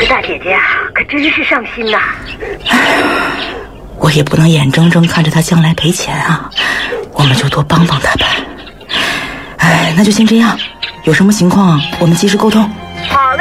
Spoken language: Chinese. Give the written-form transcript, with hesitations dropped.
大姐姐啊，可真是上心呐。 我也不能眼睁睁看着他将来赔钱啊，我们就多帮帮他吧。那就先这样，有什么情况我们及时沟通。 好